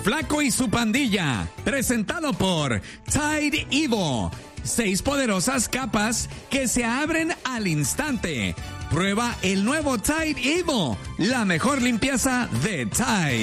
Flaco y su pandilla, presentado por Tide Evo. 6 poderosas capas que se abren al instante. Prueba el nuevo Tide Evo, la mejor limpieza de Tide.